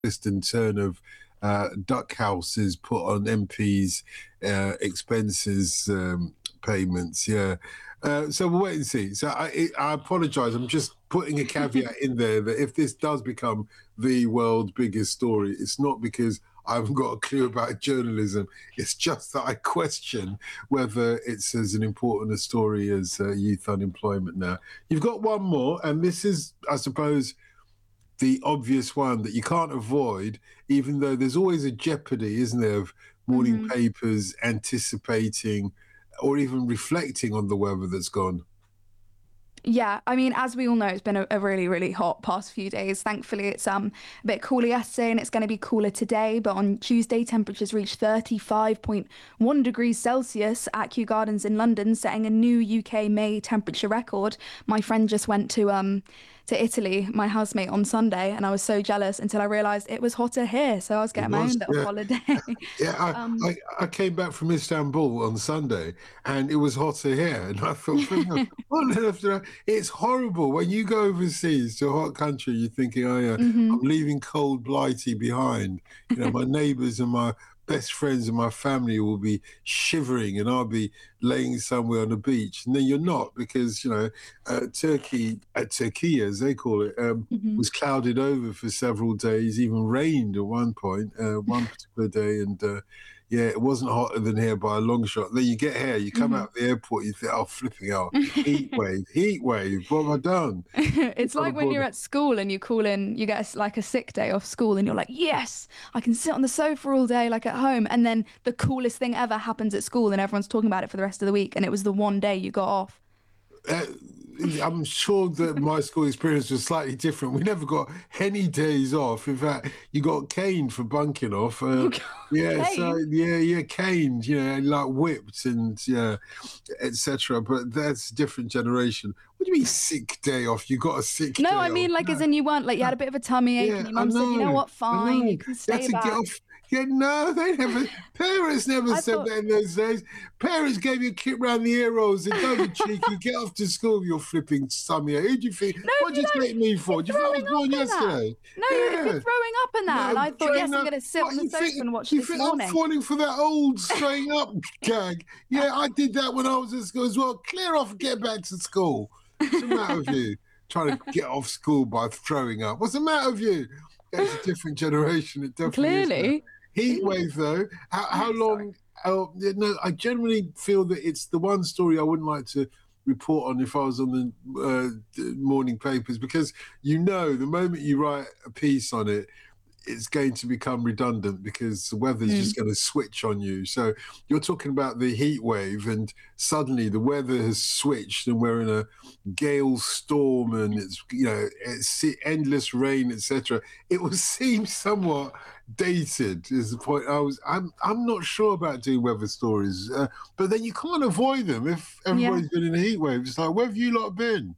twist and turn of duck houses put on MPs' expenses payments. Yeah. So we'll wait and see. So I apologise. I'm just putting a caveat in there that if this does become the world's biggest story, it's not because I haven't got a clue about journalism. It's just that I question whether it's as an important a story as youth unemployment now. You've got one more, and this is, I suppose, the obvious one that you can't avoid, even though there's always a jeopardy, isn't there, of morning Hmm. papers anticipating or even reflecting on the weather that's gone. Yeah, I mean, as we all know, it's been a really, really hot past few days. Thankfully, it's a bit cooler yesterday and it's going to be cooler today. But on Tuesday, temperatures reached 35.1 degrees Celsius at Kew Gardens in London, setting a new UK May temperature record. My friend just went to Italy, my housemate, on Sunday, and I was so jealous until I realised it was hotter here. So I was It getting my was, own little yeah. holiday. Yeah, um, I came back from Istanbul on Sunday and it was hotter here. And I thought, what on earth did I? It's horrible. When you go overseas to a hot country, you're thinking, oh, yeah, mhm. I'm leaving cold Blighty behind. You know, my neighbours and my best friends and my family will be shivering and I'll be laying somewhere on the beach. And then you're not because, Turkey, as they call it, Mhm. was clouded over for several days, even rained at one point, one particular day. And yeah, it wasn't hotter than here by a long shot. Then you get here, you come Mhm. out of the airport, you think, oh, flipping out, heat wave, what have I done? It's On the like when you're border. at school and you call in, you get like a sick day off school, and you're like, yes, I can sit on the sofa all day, like at home. And then the coolest thing ever happens at school, and everyone's talking about it for the rest of the week. And it was the one day you got off. Uh, I'm sure that my school experience was slightly different. We never got any days off. In fact, you got caned for bunking off. Yeah, so Kane. yeah, caned. You know, like whipped and yeah, etc. But that's a different generation. What do you mean sick day off? You got a sick No, day I off? mean, like, as No, in you weren't like, you had a bit of a tummy ache, yeah, and your mum said, you know what, I fine, you know. can You have stay to get back. off. Yeah, no, they never. Parents never I said thought, that in those days. Parents gave you a kick round the ear rolls and don't be cheeky. Get off to school, you're flipping stummy. Who do you think? no, What did you take me you're for? Do you think I was throwing born up in that. yesterday? No, you're Yeah. throwing up in that. And No, I thought, train yes, I'm up. going to sit What on the you sofa think? and watch You this think I'm morning. falling for that old throwing up gag? Yeah, I did that when I was at school as well. Clear off and get back to school. What's the matter with you? Trying to get off school by throwing up. What's the matter with you? That's a different generation. It definitely is now. Clearly. Heat wave, though. How Sorry. long? Oh, yeah, no, I generally feel that it's the one story I wouldn't like to report on if I was on the morning papers because the moment you write a piece on it, it's going to become redundant because the weather's Mm. just going to switch on you. So you're talking about the heat wave, and suddenly the weather has switched, and we're in a gale storm, and it's endless rain, etc. It will seem somewhat dated. Is the point? I'm not sure about doing weather stories, but then you can't avoid them if Yeah. everybody's been in a heat wave. It's like where have you lot been?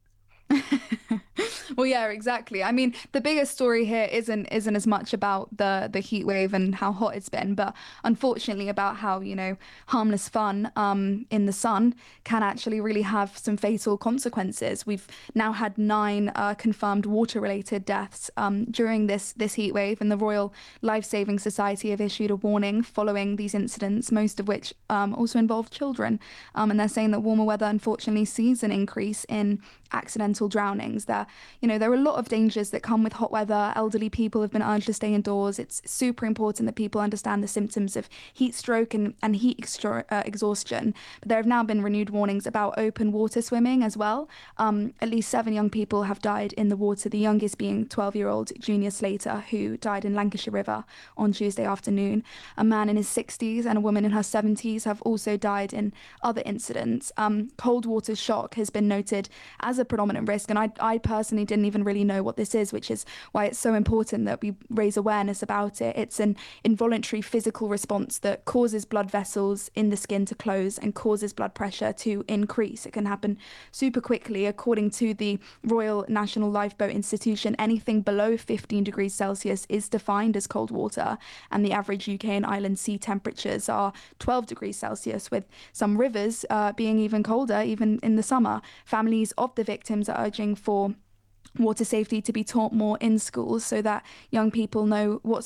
Well, yeah, exactly. I mean, the biggest story here isn't as much about the heat wave and how hot it's been, but unfortunately about how, harmless fun in the sun can actually really have some fatal consequences. We've now had 9 confirmed water-related deaths during this heat wave, and the Royal Life-Saving Society have issued a warning following these incidents, most of which also involve children. And they're saying that warmer weather unfortunately sees an increase in accidental drownings. There are a lot of dangers that come with hot weather. Elderly people have been urged to stay indoors. It's super important that people understand the symptoms of heat stroke and exhaustion. But there have now been renewed warnings about open water swimming as well. At least 7 young people have died in the water, the youngest being 12-year-old Junior Slater, who died in Lancashire River on Tuesday afternoon. A man in his 60s and a woman in her 70s have also died in other incidents. Cold water shock has been noted as a predominant risk, and I personally didn't even really know what this is, which is why it's so important that we raise awareness about it. It's an involuntary physical response that causes blood vessels in the skin to close and causes blood pressure to increase. It can happen super quickly. According to the Royal National Lifeboat Institution, anything below 15 degrees Celsius is defined as cold water, and the average UK and Ireland sea temperatures are 12 degrees Celsius, with some rivers being even colder, even in the summer. Families of the victims are urging for water safety to be taught more in schools so that young people know what's